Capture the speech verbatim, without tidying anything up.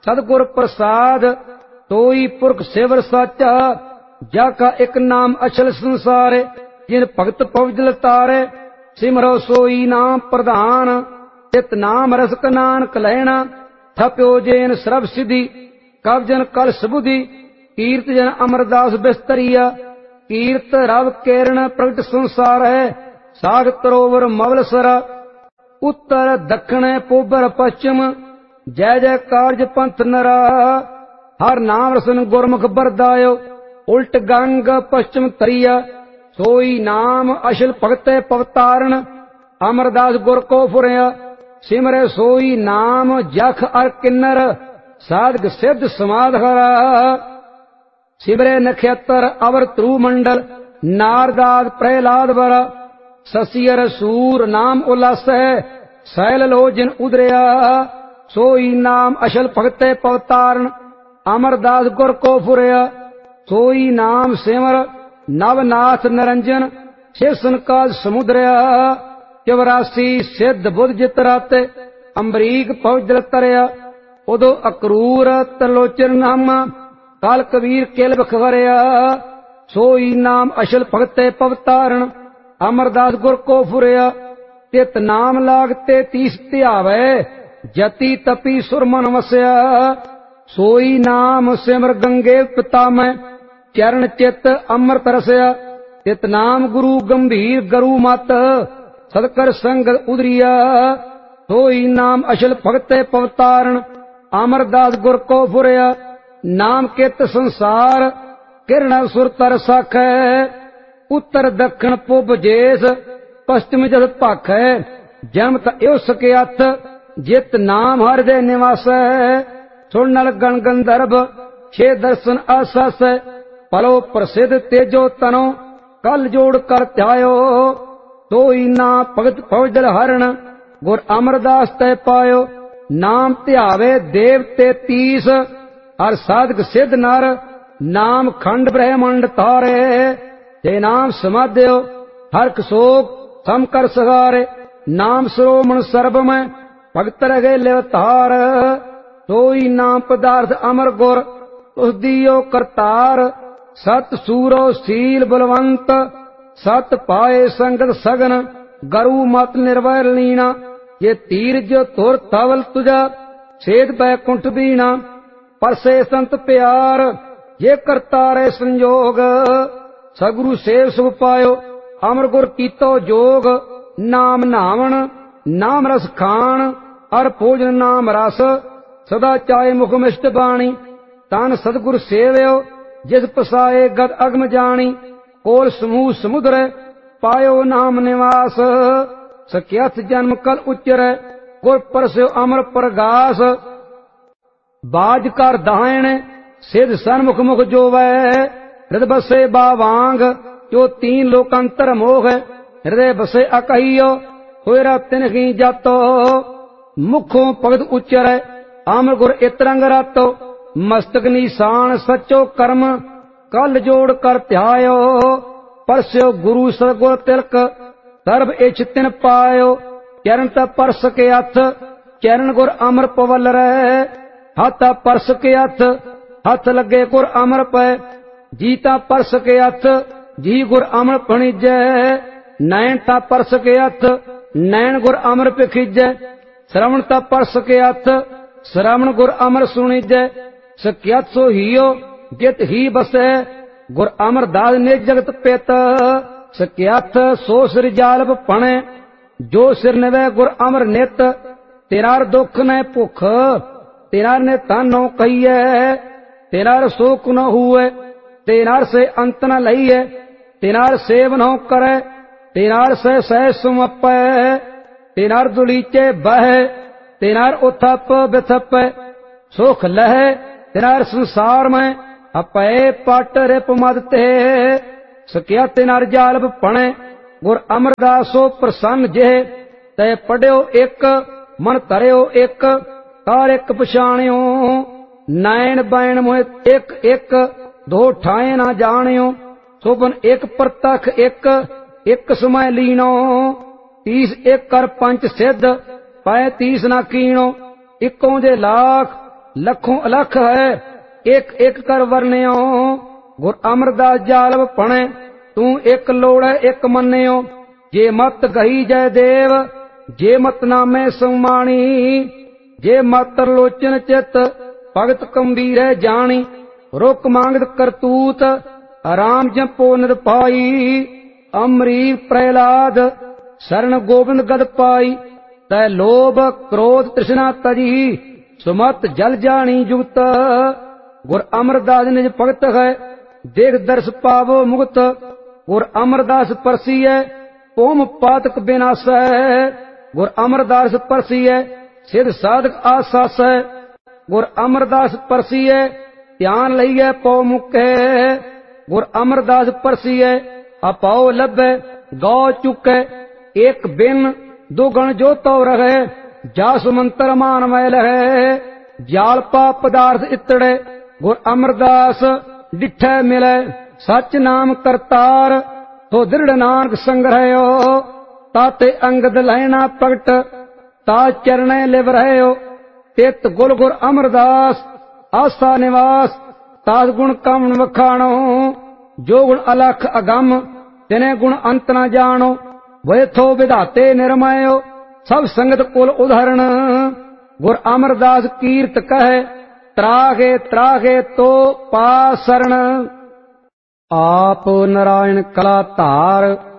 सतगुर प्रसाद तोई पुरख सेवर साचा, जाका एक नाम अचल संसार, जिन भगत पवजल तारे, सिमरो सोई नाम प्रधान, चित नाम रसक नानक लैना, थप्यो जेन सर्ब सिद्धि, कवजन कल सबुद्धि, कीर्त जन अमरदास बिस्तरिया, कीर्त रव केरण प्रगट संसार है, साग तरोवर मवल सरा, उत्तर दक्षिण पोबर पश्चिम, जय जय कारज पंथ नरा, हर नाम रसन गुरमुख बरदायो, उल्ट गंग पश्चिम तरिया, सोई नाम अशल भगत पवतारण, अमरदास गुर को फुरया, सिमरे सोई नाम जख अर किन्नर, साधक सिद्ध समाध हरा, सिमरे नक्षत्र अवर त्रु मंडल, नारदाद प्रहलाद बरा, ससियर सूर नाम उल्लास है, सैल लो जिन उदरिया, सोई नाम अशल भगत पवतारण, अमरदास गुर को फुरया, सोई नाम सिमर नवनाथ निरंजन, शेषन काज समुद्रया, चौरासी सिद्ध बुद्ध जितराते, अम्बरीक पवजल तरया, उदो अक्रूर त्रिलोचन नामा, काल कबीर केल बखवरया, सोई नाम अशल भगत पवतारण, अमरदास गुर को फुरया, तित नाम लागते तीस त्यावे, जति तपी सुरमन वसया, सोई नाम सिमर गंगे पिता में, चरण चित अमृत रसया, तित नाम गुरु गंभीर गरु मत, सदकर संग उदरिया, सोई नाम अशल भगत पवतारण, अमरदास गुर को फुरया, नाम कित संसार किरण सुर तर सख, उत्तर दक्षिण पुब जेस, पश्चिम जद पख, जन्म त एव सकियथ, जित नाम हृदय निवास, सुनल गण गंधर्व छे दर्शन आसस, पलो प्रसिद्ध तेजो तनो, कल जोड़ कर ध्यायो, सोई नाम भगत फौजल हरण, गुर अमरदास तय पायो, नाम ध्यावे देव तेतीस, हर साधक सिद्ध नर, नाम खंड ब्रह्मंड तारे, ते नाम समाध्यो हर शोक सम कर सगारे, नाम श्रोमण सर्ब में भगत रहे लेवतार, सोई नाम पदार्थ अमर गुर, उस दियो करतार, सत सूरो शील बलवंत, सत पाए संगत सगन, गरु मत निर्वैर लीना, ये तीर जो तुर तवल तुझा, छेद बैकुंठ बीना, परसे संत प्यार, ये करतारे संयोग, सगुरु सेव सुख पायो, अमर गुर कीतो जोग, नाम नावण नाम रस खान, अर भोजन नाम रस, सदा चाहे मुख मिष्ट बाणी, तन सतगुर सेव्यो, जिस पसाए गद अगम जानी, कोल समूह समुद्र पायो नाम निवास, सख्यथ जन्म कल उच्चर, गुर परस्यो अमर प्रगास, बाज कर दायण सिद्ध सन्मुख मुख जोवै, हृदय बसे बावांग, जो तीन लोकांतर मोह, हृदय बसे अकहियो, होयरा तिनहि जातो, मुखों भगत उच्चर, अमर गुर इतरंग रातो, मस्तक निशान सचो कर्म, कल जोड़ कर ध्यायो, परस्यो गुरु सतगुर तिलक, सर्ब इछ तिन पायो, चरण त परस के हथ, चरण गुर अमर पवल रहे, हथ परस के हथ, हथ लगे गुर अमर पै, जीता परस के हथ, जी गुर अमर फणिजै, नैन ता परस के हथ, नैन गुर अमर पिखिजै, श्रवण ता परस के हथ, श्रवण गुर अमर सुणिजै, सख्यत सो हियो जित ही बसै, गुर अमर दास ने जगत पेत, सख्यत सो सिर जालब पणे, जो सिर नवै गुर अमर नित, तेरार दुख न भुख, तेरार ने तानो कहिए, तेरार शोक न हुए, तेरार से अंत न लईए, तेरार सेव न करे, तेरार से सह सुमपै, तेरार दुलीचे बह, तेरार उथप बिथप, सुख लह, तेरार संसार में अपे पट रिप मदते, सकिया तेनार जालब पणे, गुर अमरदासो प्रसन्न जे, तय पढ़ियो एक मन धरियो एक, कार एक पछाणियो, नैन बैन मोह एक एक, दो ठाए ना जानियो, सोबन एक प्रतख एक, एक समय लीनो, तीस एक कर पंच सिद्ध, पै तीस ना कीनो, इकों जे लाख लखों अलख है एक एक कर वर्ण्यो। गुर अमरदास जालव पणे तू एक लोड़े एक मन्यो। जे मत गही जय देव जे मत नामे सुमाणी। जे मत लोचन चित भगत गंभीर है जानी। रुक मांगत करतूत राम जपो निरपाई। अमरीक प्रहलाद शरण गोविंद गद पाई। तै लोभ क्रोध तृष्णा तजी सुमत जल जानी जुगत। गुर अमरदास निज भगत है देख दर्श पावो मुक्त। गुर अमरदास परसिय ओम पातक विनाश है। गुर अमरदास परसिय सिद्ध साधक आसास है। गुर अमरदास परसिय ध्यान लइए पौ मुके। गुर अमरदास परसिय अपाओ लभे गौ चुके। एक बिन दो गण जो तो रहे जासु मंत्र मान मैल है। जालपा पदार्थ इतड़े गुर अमरदास डिठे मिले। सच नाम करतार तो दृढ़ नानक संग्रहो। ताते अंगद लहना प्रगट ता चरणे लिव रहो। तित गुल गुर अमरदास आस्था निवास तास गुण कम वखाणो। जो गुण अलख अगम तिने गुण अंत न जानो। वे थो विधाते निर्मयो सब संगत कुल उदाहरण। गुर अमरदास कीर्त कहे त्रागे त्रागे तो पासरण। आप नारायण कला धार